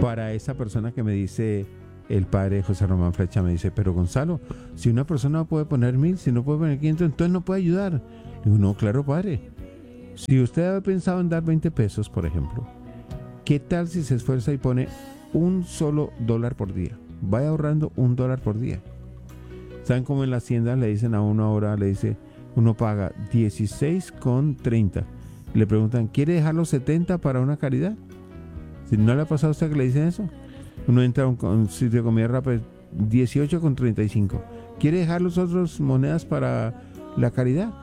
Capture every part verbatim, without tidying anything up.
Para esa persona que me dice, el padre José Román Flecha me dice, pero Gonzalo, si una persona no puede poner mil, si no puede poner quinientos, entonces no puede ayudar. Digo, no, claro, padre. Si usted ha pensado en dar veinte pesos, por ejemplo, ¿qué tal si se esfuerza y pone un solo dólar por día? Vaya ahorrando un dólar por día. ¿Saben cómo en la hacienda le dicen a uno ahora, le dice, uno paga dieciséis con treinta? Le preguntan, ¿quiere dejar los setenta para una caridad? Si no le ha pasado a usted que le dicen eso. Uno entra a un, un sitio de comida rápida, dieciocho con treinta y cinco. ¿Quiere dejar los otros monedas para la caridad?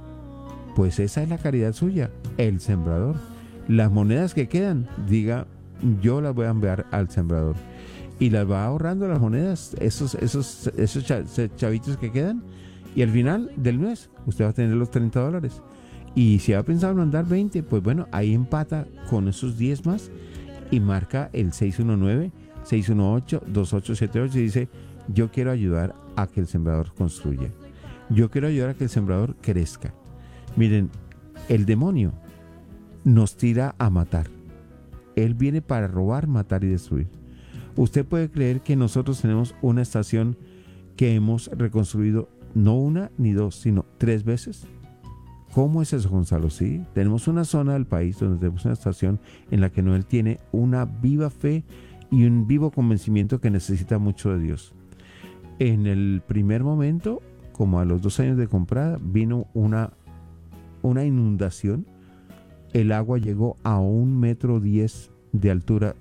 Pues esa es la caridad suya, el sembrador. Las monedas que quedan, diga, yo las voy a enviar al sembrador. Y las va ahorrando las monedas, esos, esos, esos chavitos que quedan. Y al final del mes, usted va a tener los treinta dólares. Y si ha pensado en mandar veinte, pues bueno, ahí empata con esos diez más y marca el seis uno nueve, seis uno ocho, dos ocho siete ocho y dice, yo quiero ayudar a que el sembrador construya. Yo quiero ayudar a que el sembrador crezca. Miren, el demonio nos tira a matar. Él viene para robar, matar y destruir. Usted puede creer que nosotros tenemos una estación que hemos reconstruido no una ni dos, sino tres veces. ¿Cómo es eso, Gonzalo? Sí, tenemos una zona del país donde tenemos una estación en la que Noel tiene una viva fe y un vivo convencimiento que necesita mucho de Dios. En el primer momento, como a los dos años de comprada, vino una, una inundación. El agua llegó a un metro diez de altura.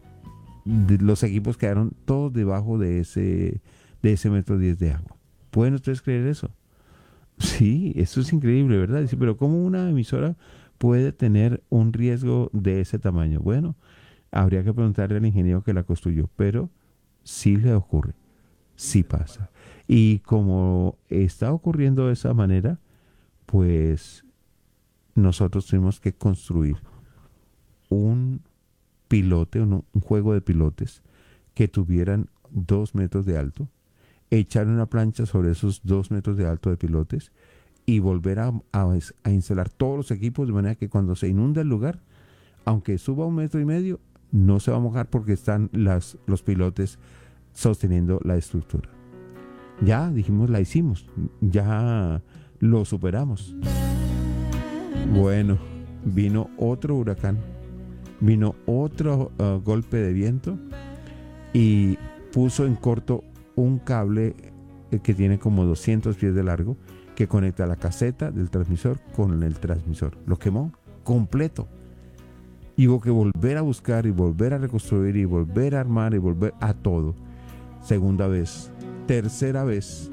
Los equipos quedaron todos debajo de ese, de ese metro diez de agua. ¿Pueden ustedes creer eso? Sí, eso es increíble, ¿verdad? Dice, pero ¿cómo una emisora puede tener un riesgo de ese tamaño? Bueno, habría que preguntarle al ingeniero que la construyó, pero sí le ocurre, sí pasa. Y como está ocurriendo de esa manera, pues nosotros tuvimos que construir un pilote, un, un juego de pilotes que tuvieran dos metros de alto, echar una plancha sobre esos dos metros de alto de pilotes y volver a, a, a instalar todos los equipos de manera que cuando se inunda el lugar, aunque suba un metro y medio, no se va a mojar porque están las, los pilotes sosteniendo la estructura. Ya dijimos, la hicimos, ya lo superamos. Bueno, vino otro huracán, vino otro uh, golpe de viento y puso en corto un cable que tiene como doscientos pies de largo que conecta la caseta del transmisor con el transmisor. Lo quemó completo. Y hubo que volver a buscar y volver a reconstruir y volver a armar y volver a todo. Segunda vez. Tercera vez.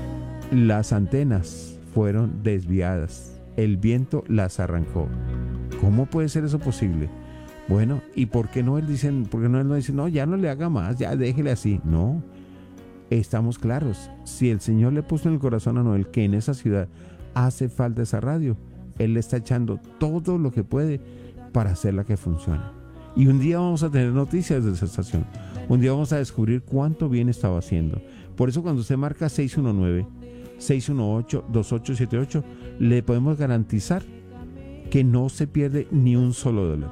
Las antenas fueron desviadas. El viento las arrancó. ¿Cómo puede ser eso posible? Bueno, ¿y por qué no él dicen, por qué no él no dice, no, ya no le haga más, ya déjele así? No. Estamos claros, si el Señor le puso en el corazón a Noel que en esa ciudad hace falta esa radio, Él le está echando todo lo que puede para hacerla que funcione. Y un día vamos a tener noticias de esa estación, un día vamos a descubrir cuánto bien estaba haciendo. Por eso cuando usted marca seis uno nueve, seis uno ocho, dos ocho siete ocho, le podemos garantizar que no se pierde ni un solo dólar.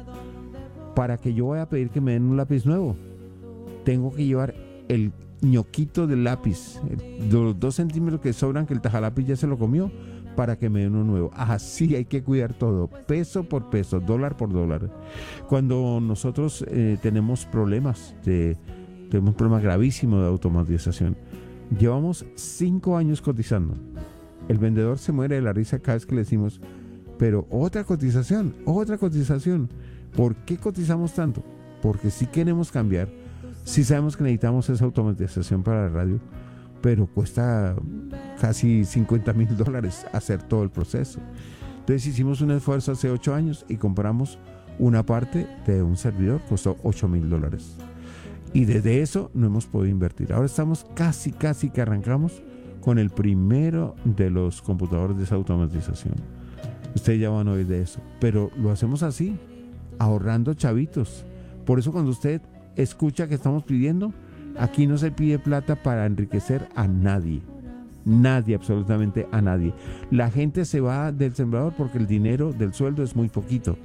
Para que yo vaya a pedir que me den un lápiz nuevo, tengo que llevar el ñoquito del lápiz, los dos centímetros que sobran que el tajalápiz ya se lo comió, para que me den uno nuevo. Así hay que cuidar todo, peso por peso, dólar por dólar. Cuando nosotros eh, tenemos problemas, de, tenemos un problema gravísimo de automatización, llevamos cinco años cotizando. El vendedor se muere de la risa cada vez que le decimos, pero otra cotización, otra cotización. ¿Por qué cotizamos tanto? Porque sí queremos cambiar. Sí sabemos que necesitamos esa automatización para la radio, pero cuesta casi cincuenta mil dólares hacer todo el proceso. Entonces hicimos un esfuerzo hace ocho años y compramos una parte de un servidor, costó ocho mil dólares. Y desde eso no hemos podido invertir. Ahora estamos casi, casi que arrancamos con el primero de los computadores de esa automatización. Ustedes ya van a oír de eso, pero lo hacemos así, ahorrando chavitos. Por eso cuando usted escucha que estamos pidiendo, aquí no se pide plata para enriquecer a nadie, nadie, absolutamente a nadie. La gente se va del sembrador porque el dinero del sueldo es muy poquito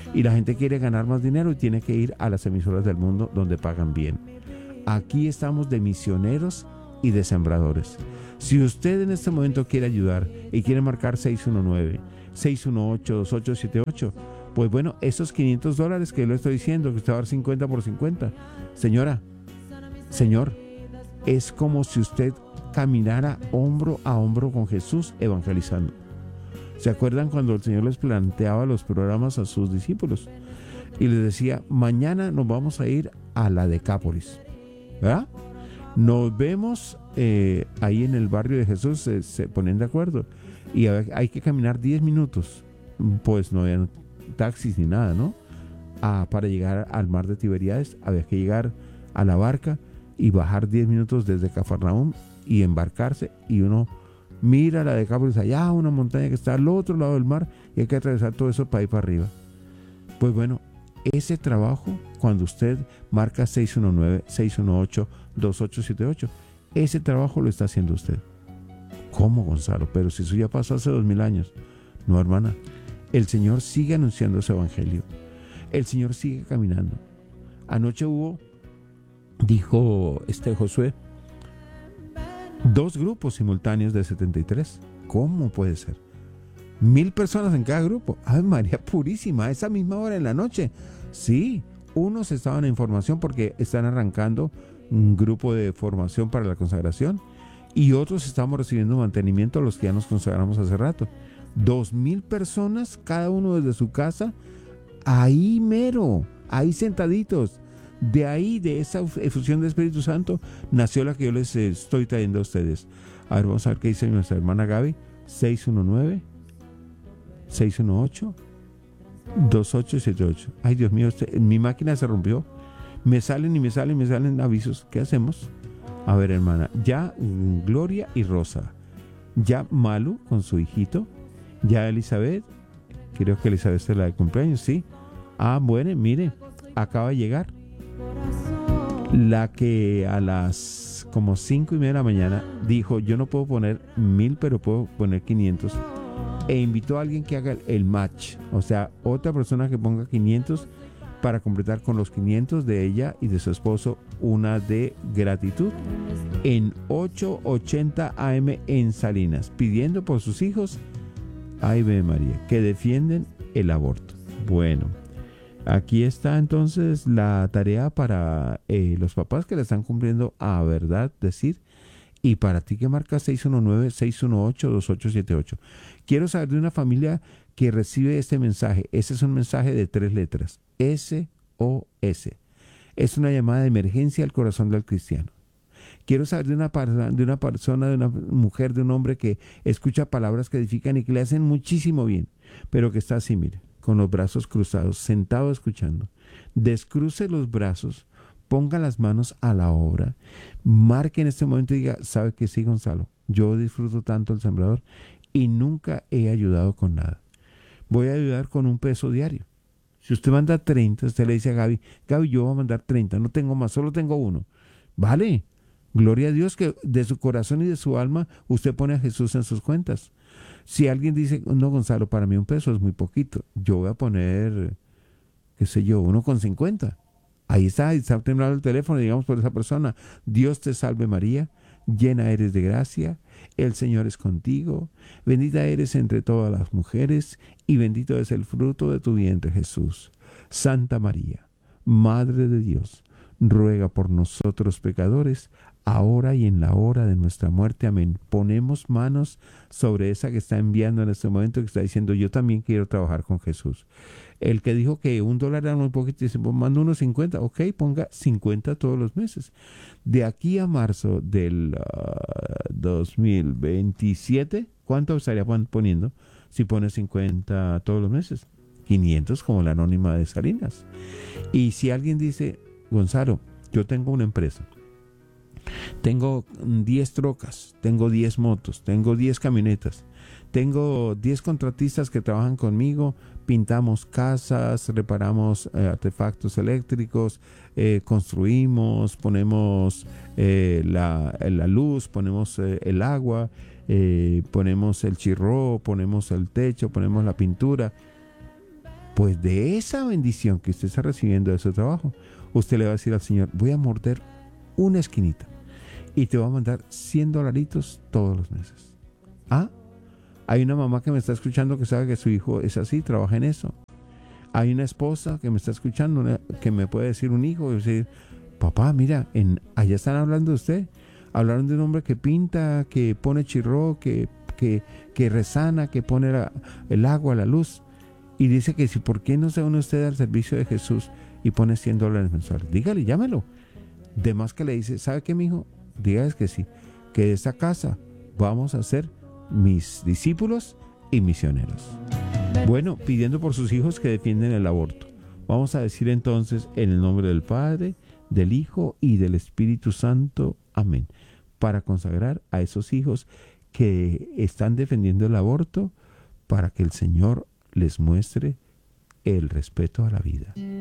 Y la gente quiere ganar más dinero y tiene que ir a las emisoras del mundo donde pagan bien. Aquí estamos de misioneros y de sembradores. Si usted en este momento quiere ayudar y quiere marcar seis uno nueve, seis uno ocho, dos ocho siete ocho, pues bueno, esos quinientos dólares que yo le estoy diciendo, que usted va a dar cincuenta por cincuenta, señora, señor, es como si usted caminara hombro a hombro con Jesús evangelizando. ¿Se acuerdan cuando el Señor les planteaba los programas a sus discípulos? Y les decía, mañana nos vamos a ir a la Decápolis, ¿verdad? Nos vemos eh, ahí en el barrio de Jesús, eh, se ponen de acuerdo. Y hay que caminar diez minutos. Pues no había taxis ni nada, ¿no? Ah, para llegar al mar de Tiberíades había que llegar a la barca y bajar diez minutos desde Cafarnaúm y embarcarse, y uno mira la Decápolis allá, una montaña que está al otro lado del mar, y hay que atravesar todo eso para ir para arriba. Pues bueno, ese trabajo, cuando usted marca seis uno nueve, seis uno ocho, dos ocho siete ocho, ese trabajo lo está haciendo usted. ¿Cómo, Gonzalo? Pero si eso ya pasó hace dos mil años. No, hermana, el Señor sigue anunciando su evangelio. El Señor sigue caminando. Anoche hubo, dijo este Josué, dos grupos simultáneos de setenta y tres. ¿Cómo puede ser? Mil personas en cada grupo. ¡Ay, María Purísima! A esa misma hora en la noche. Sí, unos estaban en formación porque están arrancando un grupo de formación para la consagración, y otros estamos recibiendo mantenimiento, los que ya nos consagramos hace rato. Dos mil personas, cada uno desde su casa, ahí mero, ahí sentaditos. De ahí, de esa efusión del Espíritu Santo, nació la que yo les estoy trayendo a ustedes. A ver, vamos a ver qué dice nuestra hermana Gaby. seis uno nueve, seis uno ocho, dos ocho siete ocho. Ay, Dios mío, este, mi máquina se rompió. Me salen y me salen y me salen avisos. ¿Qué hacemos? A ver, hermana, ya Gloria y Rosa, ya Malu con su hijito, ya Elizabeth, creo que Elizabeth es la de cumpleaños, sí. Ah, bueno, mire, acaba de llegar la que a las como cinco y media de la mañana dijo, yo no puedo poner mil, pero puedo poner quinientos, e invitó a alguien que haga el match, o sea, otra persona que ponga quinientos para completar con los quinientos de ella y de su esposo una de gratitud en ochocientos ochenta A M en Salinas, pidiendo por sus hijos, ay ve María, que defienden el aborto. Bueno, aquí está entonces la tarea para eh, los papás que la están cumpliendo a verdad decir, y para ti que marca seis uno nueve, seis uno ocho, dos ocho siete ocho. Quiero saber de una familia que recibe este mensaje. Ese es un mensaje de tres letras, S O S. Es una llamada de emergencia al corazón del cristiano. Quiero saber de una, de una persona, de una mujer, de un hombre que escucha palabras que edifican y que le hacen muchísimo bien, pero que está así, mire, con los brazos cruzados, sentado escuchando. Descruce los brazos, ponga las manos a la obra, marque en este momento y diga, ¿sabe qué? Sí, Gonzalo, yo disfruto tanto el sembrador y nunca he ayudado con nada. Voy a ayudar con un peso diario. Si usted manda treinta, usted le dice a Gaby, Gaby, yo voy a mandar treinta, no tengo más, solo tengo uno. Vale, gloria a Dios que de su corazón y de su alma usted pone a Jesús en sus cuentas. Si alguien dice, no, Gonzalo, para mí un peso es muy poquito, yo voy a poner, qué sé yo, uno con cincuenta. Ahí está, está temblando el teléfono, digamos por esa persona, Dios te salve María, llena eres de gracia, el Señor es contigo, bendita eres entre todas las mujeres y bendito es el fruto de tu vientre Jesús. Santa María, Madre de Dios, ruega por nosotros pecadores, ahora y en la hora de nuestra muerte. Amén. Ponemos manos sobre esa que está enviando en este momento, que está diciendo, yo también quiero trabajar con Jesús. El que dijo que un dólar era muy poquito, dice, pues mando unos cincuenta. Ok, ponga cincuenta todos los meses. De aquí a marzo del uh, dos mil veintisiete, ¿cuánto estaría poniendo si pone cincuenta todos los meses? quinientos, como la anónima de Salinas. Y si alguien dice, Gonzalo, yo tengo una empresa, tengo diez trocas, tengo diez motos, tengo diez camionetas, tengo diez contratistas que trabajan conmigo, pintamos casas, reparamos eh, artefactos eléctricos, eh, construimos, ponemos eh, la, la luz, ponemos eh, el agua, eh, ponemos el chirro, ponemos el techo, ponemos la pintura. Pues de esa bendición que usted está recibiendo de su trabajo, usted le va a decir al Señor, voy a morder una esquinita y te va a mandar cien dolaritos todos los meses. Ah, hay una mamá que me está escuchando que sabe que su hijo es así, trabaja en eso. Hay una esposa que me está escuchando, una, que me puede decir un hijo, decir, papá, mira, en, allá están hablando de usted. Hablaron de un hombre que pinta, que pone chirro, que, que, que resana, que pone la, el agua, la luz. Y dice que si, ¿por qué no se une usted al servicio de Jesús y pone cien dólares mensuales? Dígale, llámelo. De más que le dice, ¿sabe qué, mijo? Dígales que sí, que de esta casa vamos a ser mis discípulos y misioneros. Bueno, pidiendo por sus hijos que defienden el aborto. Vamos a decir entonces en el nombre del Padre, del Hijo y del Espíritu Santo. Amén. Para consagrar a esos hijos que están defendiendo el aborto, para que el Señor les muestre el respeto a la vida.